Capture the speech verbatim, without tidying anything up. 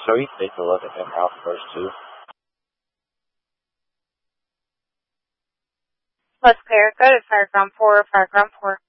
So you take a look at him out first, too. Let's clear. Go to Fireground four, Fireground four.